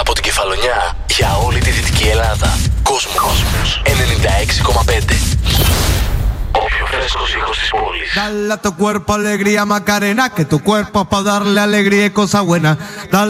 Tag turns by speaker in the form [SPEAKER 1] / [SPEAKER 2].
[SPEAKER 1] Από την Κεφαλονιά για όλη τη Δυτική Ελλάδα. Κόσμος 96,5. Ο πιο φρέσκος ήχος της πόλης.
[SPEAKER 2] Dale a tu cuerpo alegría, Macarena, que tu cuerpo es para darle alegría y cosas buenas. Dale